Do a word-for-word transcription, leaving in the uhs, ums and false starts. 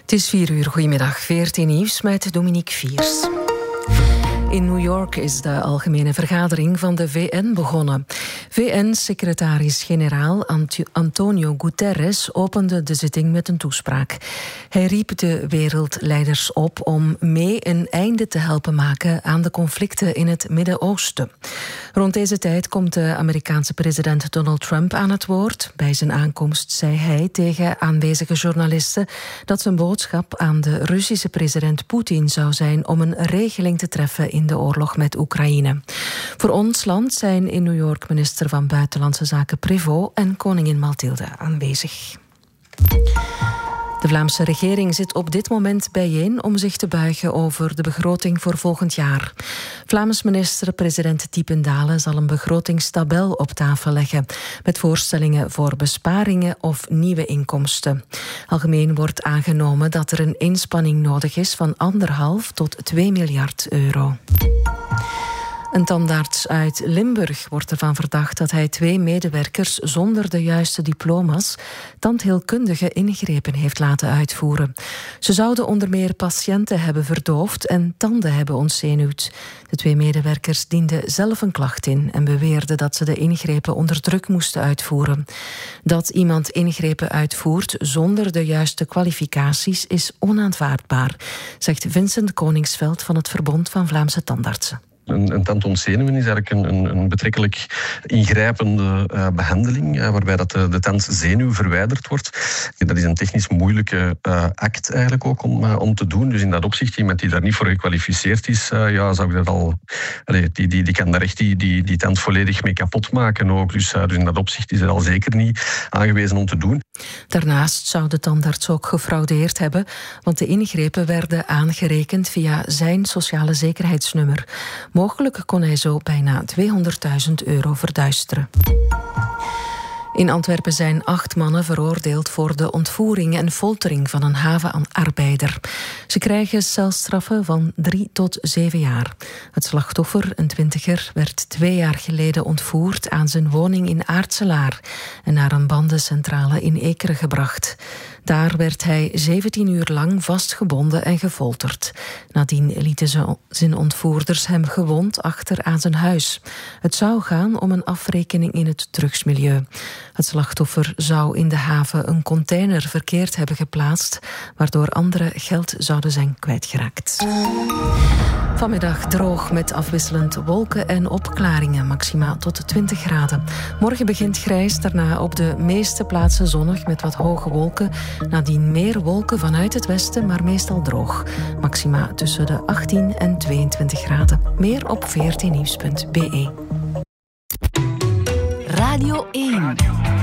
Het is vier uur, goedemiddag. V R T Nieuws met Dominique Viers. In New York is de algemene vergadering van de V N begonnen. V N-secretaris-generaal Antonio Guterres opende de zitting met een toespraak. Hij riep de wereldleiders op om mee een einde te helpen maken aan de conflicten in het Midden-Oosten. Rond deze tijd komt de Amerikaanse president Donald Trump aan het woord. Bij zijn aankomst zei hij tegen aanwezige journalisten dat zijn boodschap aan de Russische president Poetin zou zijn om een regeling te treffen in de oorlog met Oekraïne. Voor ons land zijn in New York minister van Buitenlandse Zaken Prévost en koningin Mathilde aanwezig. De Vlaamse regering zit op dit moment bijeen om zich te buigen over de begroting voor volgend jaar. Vlaams minister-president Diependalen zal een begrotingstabel op tafel leggen met voorstellingen voor besparingen of nieuwe inkomsten. Algemeen wordt aangenomen dat er een inspanning nodig is van anderhalf tot twee miljard euro. Een tandarts uit Limburg wordt ervan verdacht dat hij twee medewerkers zonder de juiste diploma's tandheelkundige ingrepen heeft laten uitvoeren. Ze zouden onder meer patiënten hebben verdoofd en tanden hebben ontzenuwd. De twee medewerkers dienden zelf een klacht in en beweerden dat ze de ingrepen onder druk moesten uitvoeren. Dat iemand ingrepen uitvoert zonder de juiste kwalificaties is onaanvaardbaar, zegt Vincent Koningsveld van het Verbond van Vlaamse Tandartsen. Een, een tandontzenuwen is eigenlijk een, een, een betrekkelijk ingrijpende uh, behandeling, uh, waarbij dat de, de tandzenuw verwijderd wordt. Dat is een technisch moeilijke uh, act eigenlijk ook om, uh, om te doen. Dus in dat opzicht, iemand die daar niet voor gekwalificeerd is, uh, ja, zou ik dat al, allee, die, die, die kan daar echt die, die, die tand volledig mee kapot maken ook. Dus, uh, dus in dat opzicht is het al zeker niet aangewezen om te doen. Daarnaast zou de tandarts ook gefraudeerd hebben, want de ingrepen werden aangerekend via zijn sociale zekerheidsnummer. Mogelijk kon hij zo bijna tweehonderdduizend euro verduisteren. In Antwerpen zijn acht mannen veroordeeld voor de ontvoering en foltering van een havenarbeider. Ze krijgen celstraffen van drie tot zeven jaar. Het slachtoffer, een twintiger, werd twee jaar geleden ontvoerd aan zijn woning in Aartselaar en naar een bandencentrale in Ekeren gebracht. Daar werd hij zeventien uur lang vastgebonden en gefolterd. Nadien lieten zijn ontvoerders hem gewond achter aan zijn huis. Het zou gaan om een afrekening in het drugsmilieu. Het slachtoffer zou in de haven een container verkeerd hebben geplaatst, waardoor anderen geld zouden zijn kwijtgeraakt. Vanmiddag droog met afwisselend wolken en opklaringen, maximaal tot twintig graden. Morgen begint grijs, daarna op de meeste plaatsen zonnig met wat hoge wolken. Nadien meer wolken vanuit het westen, maar meestal droog. Maxima tussen de achttien en tweeëntwintig graden. Meer op v r t nieuws punt b e. Radio één.